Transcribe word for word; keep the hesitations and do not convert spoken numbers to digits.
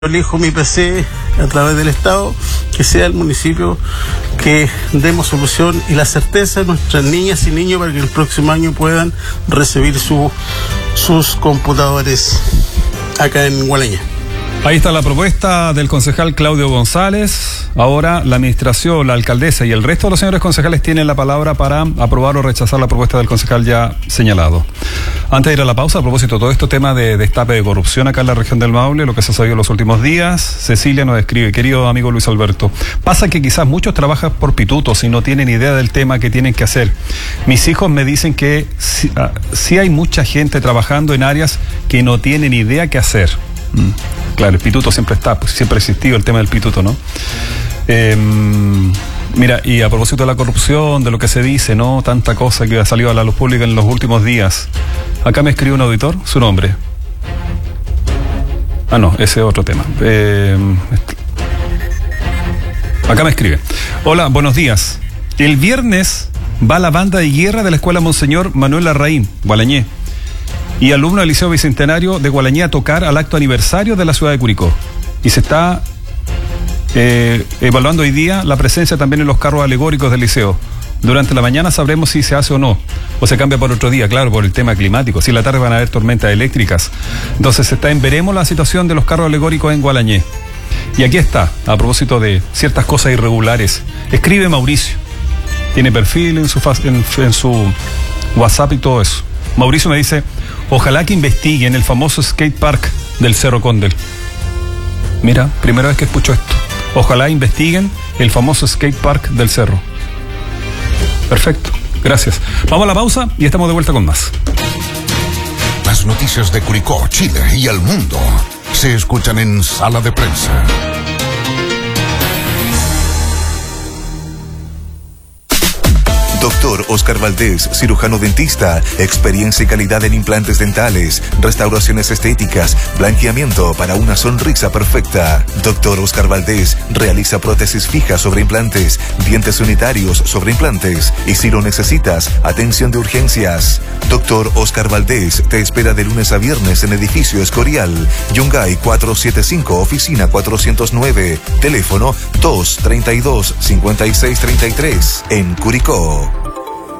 elijo mi P C a través del Estado, que sea el municipio que demos solución y la certeza de nuestras niñas y niños para que el próximo año puedan recibir su, sus computadores acá en Gualañé. Ahí está la propuesta del concejal Claudio González. Ahora la administración, la alcaldesa y el resto de los señores concejales tienen la palabra para aprobar o rechazar la propuesta del concejal ya señalado. Antes de ir a la pausa, a propósito de todo este tema de destape de corrupción acá en la región del Maule, lo que se ha sabido en los últimos días, Cecilia nos escribe: querido amigo Luis Alberto, pasa que quizás muchos trabajan por pitutos y no tienen idea del tema que tienen que hacer. Mis hijos me dicen que sí, uh, sí hay mucha gente trabajando en áreas que no tienen idea qué hacer. Mm. Claro, el pituto siempre está, pues siempre ha existido el tema del pituto, ¿no? Eh, mira, y a propósito de la corrupción, de lo que se dice, ¿no? Tanta cosa que ha salido a la luz pública en los últimos días. Acá me escribe un auditor, su nombre. Ah, no, ese es otro tema. Eh, acá me escribe: hola, buenos días. El viernes va la banda de guerra de la Escuela Monseñor Manuel Larraín, Gualañé, y alumno del Liceo Bicentenario de Gualañé a tocar al acto aniversario de la ciudad de Curicó. Y se está eh, evaluando hoy día la presencia también en los carros alegóricos del liceo. Durante la mañana sabremos si se hace o no, o se cambia por otro día, claro, por el tema climático. Si en la tarde van a haber tormentas eléctricas. Entonces está en veremos la situación de los carros alegóricos en Gualañé. Y aquí está, a propósito de ciertas cosas irregulares. Escribe Mauricio. Tiene perfil en su, en, en su WhatsApp y todo eso. Mauricio me dice: ojalá que investiguen el famoso skate park del Cerro Condel. Mira, primera vez que escucho esto. Ojalá investiguen el famoso skate park del Cerro. Perfecto, gracias. Vamos a la pausa y estamos de vuelta con más. Las noticias de Curicó, Chile y el mundo se escuchan en Sala de Prensa. Doctor Oscar Valdés, cirujano dentista, experiencia y calidad en implantes dentales, restauraciones estéticas, blanqueamiento para una sonrisa perfecta. Doctor Oscar Valdés realiza prótesis fijas sobre implantes, dientes unitarios sobre implantes y, si lo necesitas, atención de urgencias. Doctor Oscar Valdés te espera de lunes a viernes en Edificio Escorial, Yungay cuatrocientos setenta y cinco, oficina cuatrocientos nueve, teléfono dos treinta y dos, cincuenta y seis treinta y tres, en Curicó.